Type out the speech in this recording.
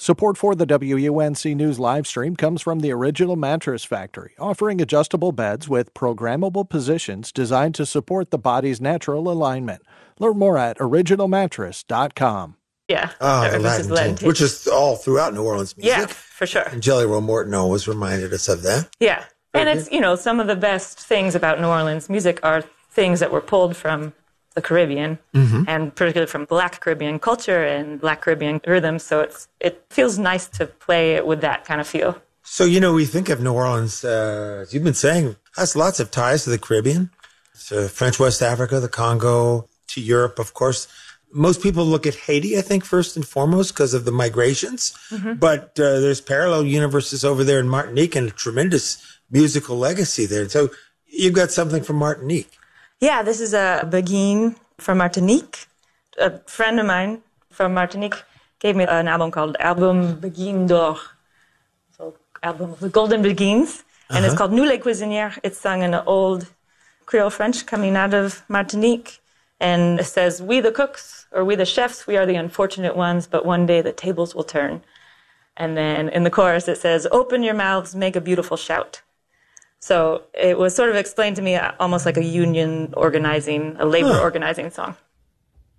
Support for the WUNC News live stream comes from the Original Mattress Factory, offering adjustable beds with programmable positions designed to support the body's natural alignment. Learn more at originalmattress.com. Yeah. The Latin, which is all throughout New Orleans music. Yeah, for sure. And Jelly Roll Morton always reminded us of that. Yeah. And it's, some of the best things about New Orleans music are things that were pulled from the Caribbean, and particularly from Black Caribbean culture and Black Caribbean rhythms. So it feels nice to play it with that kind of feel. So, we think of New Orleans, as you've been saying, has lots of ties to the Caribbean, to French West Africa, the Congo, to Europe, of course. Most people look at Haiti, I think, first and foremost because of the migrations. But there's parallel universes over there in Martinique and a tremendous musical legacy there. So you've got something from Martinique. Yeah, this is a Beguine from Martinique. A friend of mine from Martinique gave me an album called Album Beguine d'Or, so album of the Golden Beguines, and it's called Nous les Cuisinières. It's sung in old Creole French coming out of Martinique, and it says, "We the cooks, or we the chefs, we are the unfortunate ones, but one day the tables will turn." And then in the chorus it says, "Open your mouths, make a beautiful shout." So it was sort of explained to me almost like a union organizing, a labor organizing song.